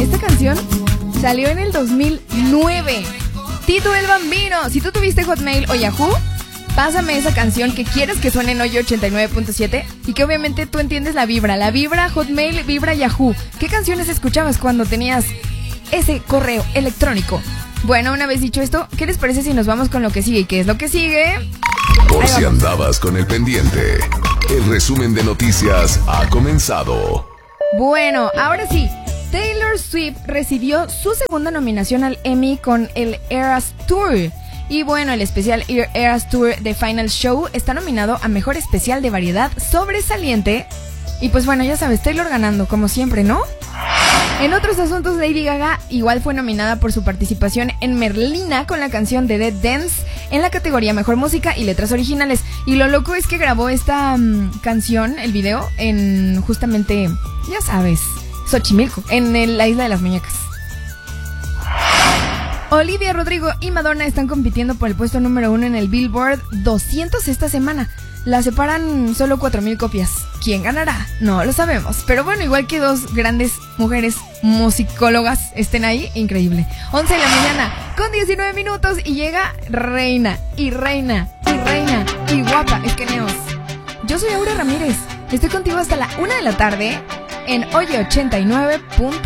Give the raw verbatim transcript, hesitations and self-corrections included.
Esta canción salió en el dos mil nueve. Tito el Bambino. Si tú tuviste Hotmail o Yahoo, pásame esa canción que quieres que suene en Hoy ochenta y nueve punto siete y que obviamente tú entiendes la vibra. La vibra Hotmail, vibra Yahoo. ¿Qué canciones escuchabas cuando tenías ese correo electrónico? Bueno, una vez dicho esto, ¿qué les parece si nos vamos con lo que sigue? ¿Y qué es lo que sigue? Por si andabas con el pendiente, el resumen de noticias ha comenzado. Bueno, ahora sí, Taylor Swift recibió su segunda nominación al Emmy con el Eras Tour. Y bueno, el especial Eras Tour de Final Show está nominado a Mejor Especial de Variedad Sobresaliente. Y pues bueno, ya sabes, Taylor ganando, como siempre, ¿no? En otros asuntos, Lady Gaga igual fue nominada por su participación en Merlina con la canción de Dead Dance en la categoría Mejor Música y Letras Originales. Y lo loco es que grabó esta um, canción, el video, en justamente, ya sabes, Xochimilco, en el, la Isla de las Muñecas. Olivia Rodrigo y Madonna están compitiendo por el puesto número uno en el Billboard doscientos esta semana. La separan solo cuatro mil copias. ¿Quién ganará? No lo sabemos. Pero bueno, igual que dos grandes mujeres musicólogas estén ahí, increíble. once de la mañana con diecinueve minutos y llega Reina, y Reina, y Reina, y guapa, esqueneos. Yo soy Aura Ramírez. Estoy contigo hasta la una de la tarde en Oye ochenta y nueve.